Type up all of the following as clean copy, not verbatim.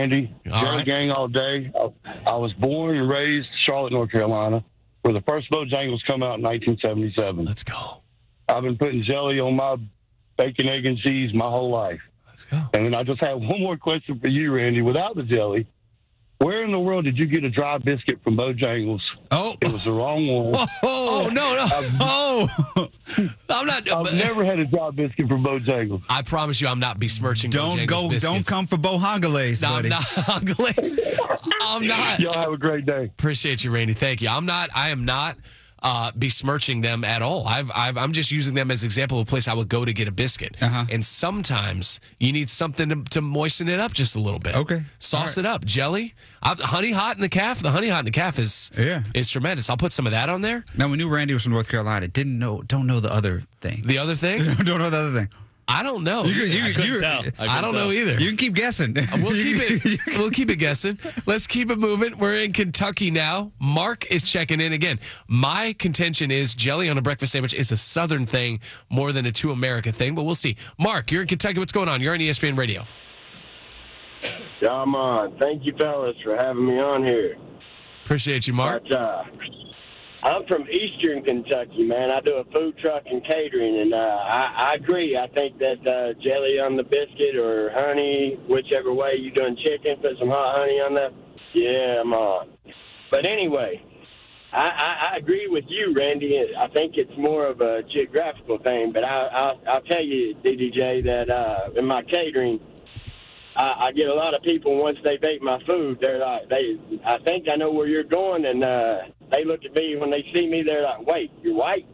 Randy. All Jelly right. gang all day. I was born and raised in Charlotte, North Carolina, where the first Bojangles come out in 1977. Let's go. I've been putting jelly on my bacon, egg, and cheese my whole life. Let's go. And then I just have one more question for you, Randy. Without the jelly, where in the world did you get a dry biscuit from Bojangles? Oh. It was the wrong one. Oh, no. Oh. I'm not. I've never had a dry biscuit from Bojangles. I promise you I'm not besmirching Don't Bojangles go. biscuits. Don't come for Bojangles, No, buddy. I'm not. I'm not. Y'all have a great day. Appreciate you, Randy. Thank you. I am not besmirching them at all. I'm just using them as an example of a place I would go to get a biscuit. Uh-huh. And sometimes you need something to moisten it up just a little bit. Okay. Sauce it up. Jelly. Honey Hot in the Calf. The Honey Hot in the Calf is tremendous. I'll put some of that on there. Now, we knew Randy was from North Carolina. Don't know the other thing. The other thing? Don't know the other thing. I don't know. You couldn't tell. I don't know either. You can keep guessing. We'll keep it guessing. Let's keep it moving. We're in Kentucky now. Mark is checking in again. My contention is jelly on a breakfast sandwich is a Southern thing more than a To America thing, but we'll see. Mark, you're in Kentucky. What's going on? You're on ESPN Radio. Yeah, I'm on. Thank you, fellas, for having me on here. Appreciate you, Mark. But, I'm from Eastern Kentucky, man. I do a food truck and catering, and I agree. I think that jelly on the biscuit or honey, whichever way you're doing chicken, put some hot honey on that. Yeah, I'm on. But anyway, I agree with you, Randy. I think it's more of a geographical thing, but I'll tell you, DDJ, that in my catering, I get a lot of people once they bake my food. They're like, I think I know where you're going, and they look at me when they see me. They're like, "Wait, you're white?"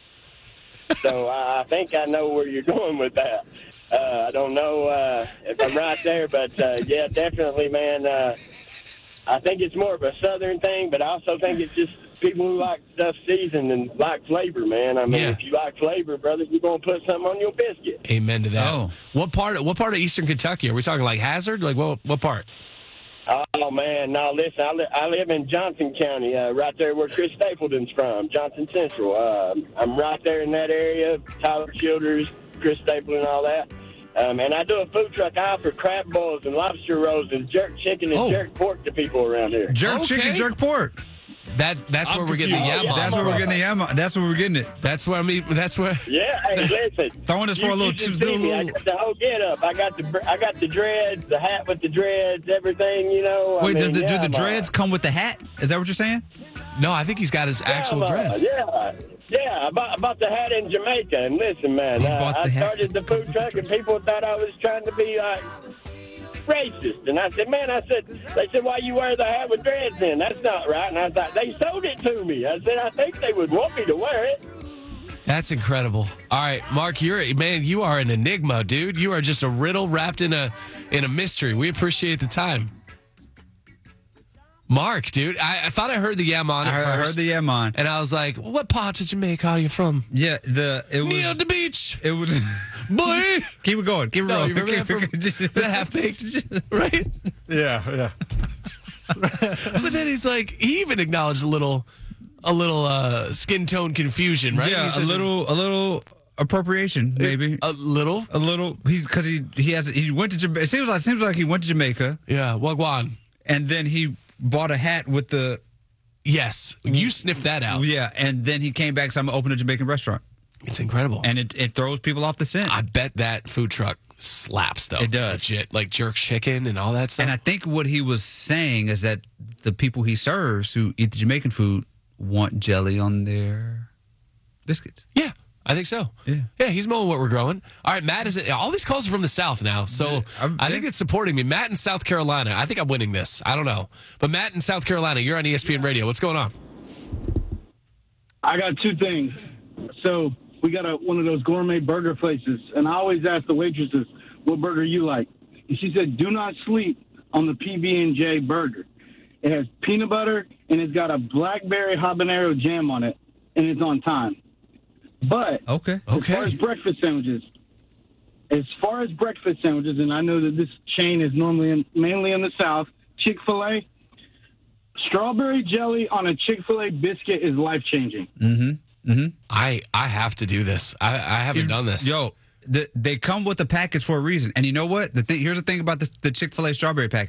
So I think I know where you're going with that. I don't know if I'm right there, but yeah, definitely, man. I think it's more of a Southern thing, but I also think it's just people who like stuff seasoned and like flavor, man. I mean, if you like flavor, brother, you're gonna put something on your biscuit. Amen to that. Oh. What part of Eastern Kentucky? Are we talking like Hazard? Like what part? Oh man, no! Listen, I live in Johnson County, right there where Chris Stapleton's from, Johnson Central. I'm right there in that area. Tyler Childers, Chris Stapleton, all that. And I do a food truck. I offer crab bowls and lobster rolls and jerk chicken and jerk pork to people around here. Jerk chicken, jerk pork. That's where we're getting the yam on. That's where we're getting the yam. That's where we're getting it. That's where That's where. Yeah, hey, listen. Throwing us for a little. I got the whole get up. I got the dreads, the hat with the dreads, everything. You know. Wait, do the dreads come with the hat? Is that what you're saying? No, I think he's got his actual dreads. Yeah, I bought the hat in Jamaica. And listen, man, I started the food truck, and people thought I was trying to be like racist. And I said, they said, why you wear the hat with dreads then? That's not right. And I was like, they sold it to me. I said, I think they would want me to wear it. That's incredible. All right, Mark, you are an enigma, dude. You are just a riddle wrapped in a mystery. We appreciate the time. Mark, dude, I thought I heard the yam on at first. I heard the yam on. And I was like, what part of Jamaica are you from? Yeah, it was near the beach. It was boy. Keep it going. Keep it rolling. You remember that from Half Baked? Right? Yeah. But then he even acknowledged a little skin tone confusion, right? Yeah, a little appropriation, maybe. A little. Because he went to Jamaica. It seems like he went to Jamaica. Yeah, Wagwan. And then he bought a hat with the. Yes, you sniffed that out. Yeah, and then he came back and said, I'm going to open a Jamaican restaurant. It's incredible. And it throws people off the scent. I bet that food truck slaps, though. It does. Legit, like jerk chicken and all that stuff. And I think what he was saying is that the people he serves who eat the Jamaican food want jelly on their biscuits. Yeah, I think so. Yeah, he's mowing what we're growing. All right, Matt all these calls are from the South now, so I think it's supporting me. Matt in South Carolina. I think I'm winning this. I don't know. But Matt in South Carolina, you're on ESPN Radio. What's going on? I got two things. So we got one of those gourmet burger places, and I always ask the waitresses, what burger you like? And she said, do not sleep on the PB&J burger. It has peanut butter, and it's got a blackberry habanero jam on it, and it's on time. But as far as breakfast sandwiches, and I know that this chain is mainly in the South, Chick-fil-A, strawberry jelly on a Chick-fil-A biscuit is life-changing. I have to do this. I haven't done this. Yo, they come with the packets for a reason. And you know what? Here's the thing about the Chick-fil-A strawberry packet.